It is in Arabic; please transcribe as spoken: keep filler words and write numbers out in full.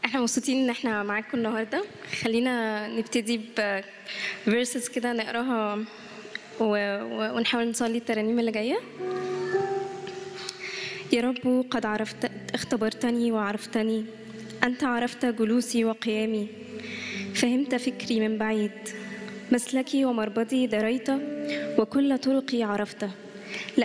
احنا مبسوطين ان احنا معاكم النهارده. خلينا نبتدي ب verses كده نقراها و... و... ونحاول نصلي الترانيم اللي جايه. يا رب قد عرفت اختبرتني وعرفتني، انت عرفت جلوسي وقيامي، فهمت فكري من بعيد، مسلكي ومربطي دريت، وكل طرقي عرفت.